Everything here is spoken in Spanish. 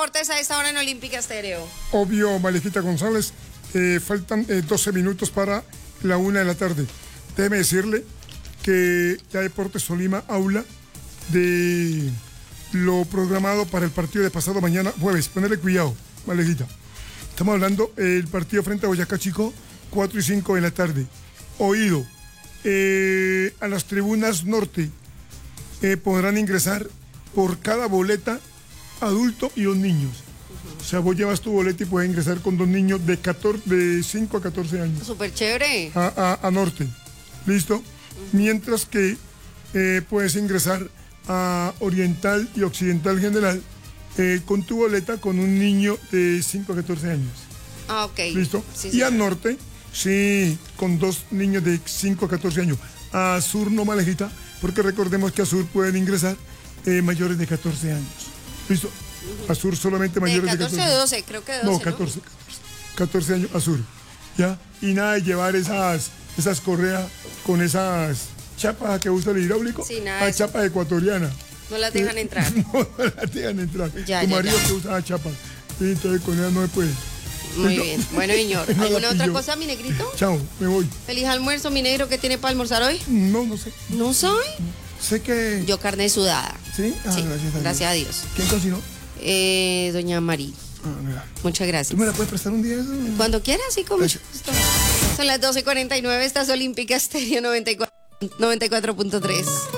deportes a esta hora en Olímpica Estéreo. Obvio, Malejita González, faltan 12 minutos para la 1 de la tarde. Déjeme decirle que ya Deportes Tolima habla de lo programado para el partido de pasado mañana jueves. Ponerle cuidado, Malejita. Estamos hablando del partido frente a Boyacá Chico, 4 y 5 de la tarde. Oído, a las tribunas norte podrán ingresar por cada boleta adulto y 2 niños. O sea, vos llevas tu boleta y puedes ingresar con 2 niños de 5 a 14 años. Súper chévere. A norte. ¿Listo? Mientras que puedes ingresar a oriental y occidental general con tu boleta con un niño de 5 a 14 años. Ah, ok. ¿Listo? Sí, y al norte, sí, con 2 niños de 5 a 14 años. A sur no, Malejita, porque recordemos que a sur pueden ingresar mayores de 14 años. ¿Listo? A sur solamente mayores de 14 o 12, creo que 12. No, 14 años a sur. ¿Ya? Y nada de llevar esas correas con esas chapas que usa el hidráulico. Sí, nada. A chapa ecuatoriana. No las dejan entrar. No las dejan entrar. Ya, tu ya, marido ya. que usa chapas. Entonces con ella no se puede. Muy bien. Bueno, señor. No la ¿Alguna otra pilló. cosa, mi negrito? Chao, me voy. Feliz almuerzo, mi negro. ¿Qué tiene para almorzar hoy? No sé. ¿No sabe? Sé que... Yo carne sudada. ¿Sí? Ah, Sí, gracias a Dios. Dios. ¿Quién cocinó? Doña Mari. Ah, mira. Muchas gracias. ¿Tú me la puedes prestar un día eso? Cuando quieras, sí, con mucho gusto. Son las 12:49, estás Olímpica Estéreo 94.3.